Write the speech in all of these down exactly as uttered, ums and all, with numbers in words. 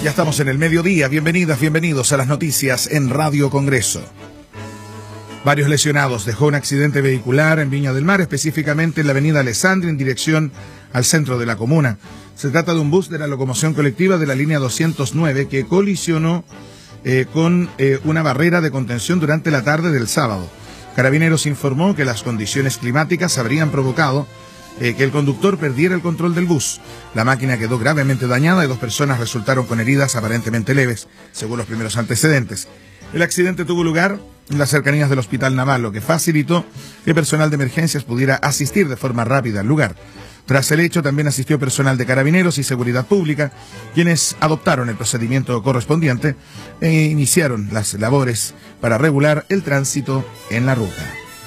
Ya estamos en el mediodía. Bienvenidas, bienvenidos a las noticias en Radio Congreso. Varios lesionados dejó un accidente vehicular en Viña del Mar, específicamente en la avenida Alessandri, en dirección al centro de la comuna. Se trata de un bus de la locomoción colectiva de la línea doscientos nueve que colisionó eh, con eh, una barrera de contención durante la tarde del sábado. Carabineros informó que las condiciones climáticas habrían provocado eh, que el conductor perdiera el control del bus. La máquina quedó gravemente dañada y dos personas resultaron con heridas aparentemente leves, según los primeros antecedentes. El accidente tuvo lugar en las cercanías del Hospital Naval, lo que facilitó que personal de emergencias pudiera asistir de forma rápida al lugar. Tras el hecho, también asistió personal de Carabineros y Seguridad Pública, quienes adoptaron el procedimiento correspondiente e iniciaron las labores para regular el tránsito en la ruta.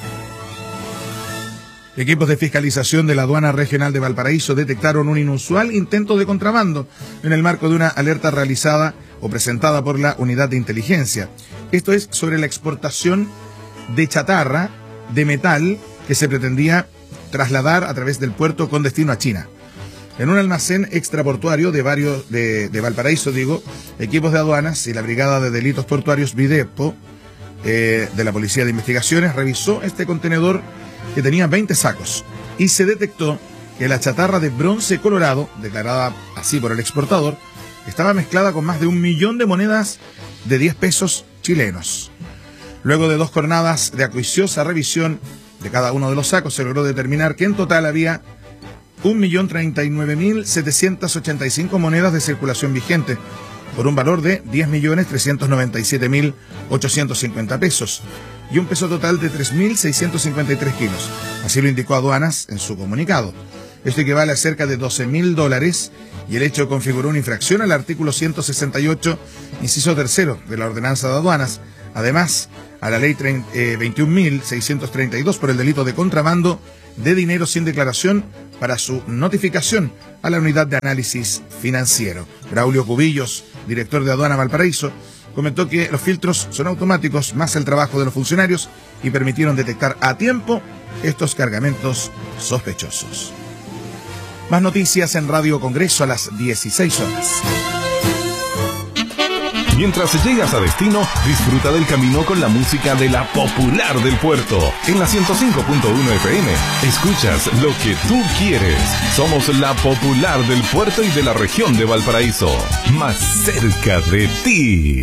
Equipos de fiscalización de la Aduana Regional de Valparaíso detectaron un inusual intento de contrabando en el marco de una alerta realizada o presentada por la Unidad de Inteligencia. Esto es sobre la exportación de chatarra de metal que se pretendía trasladar a través del puerto con destino a China. En un almacén extraportuario de varios de, de Valparaíso, digo, equipos de aduanas y la Brigada de Delitos Portuarios Videpo eh, de la Policía de Investigaciones revisó este contenedor que tenía veinte sacos y se detectó que la chatarra de bronce colorado, declarada así por el exportador, estaba mezclada con más de un millón de monedas de diez pesos chilenos. Luego de dos jornadas de acuiciosa revisión de cada uno de los sacos, se logró determinar que en total había un millón treinta y nueve mil setecientas ochenta y cinco monedas de circulación vigente, por un valor de diez millones trescientos noventa y siete mil ochocientos cincuenta pesos y un peso total de tres mil seiscientos cincuenta y tres kilos. Así lo indicó Aduanas en su comunicado. Esto equivale a cerca de doce mil dólares y el hecho configuró una infracción al artículo ciento sesenta y ocho, inciso tercero de la Ordenanza de Aduanas, además a la ley veintiún mil seiscientos treinta y dos por el delito de contrabando de dinero sin declaración para su notificación a la Unidad de Análisis Financiero. Braulio Cubillos, director de Aduana Valparaíso, comentó que los filtros son automáticos, más el trabajo de los funcionarios, y permitieron detectar a tiempo estos cargamentos sospechosos. Más noticias en Radio Congreso a las dieciséis horas. Mientras llegas a destino, disfruta del camino con la música de la Popular del Puerto. En la ciento cinco punto uno F M, escuchas lo que tú quieres. Somos la Popular del Puerto y de la región de Valparaíso, más cerca de ti.